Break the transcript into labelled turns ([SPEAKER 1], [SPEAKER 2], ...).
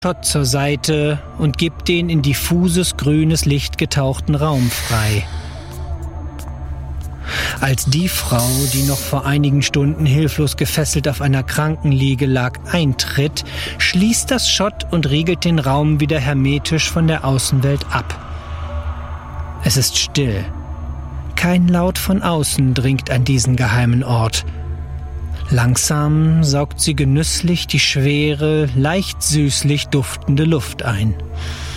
[SPEAKER 1] Schott zur Seite und gibt den in diffuses grünes Licht getauchten Raum frei. Als die Frau, die noch vor einigen Stunden hilflos gefesselt auf einer Krankenliege lag, eintritt, schließt das Schott und riegelt den Raum wieder hermetisch von der Außenwelt ab. Es ist still. Kein Laut von außen dringt an diesen geheimen Ort. Langsam saugt sie genüsslich die schwere, leicht süßlich duftende Luft ein.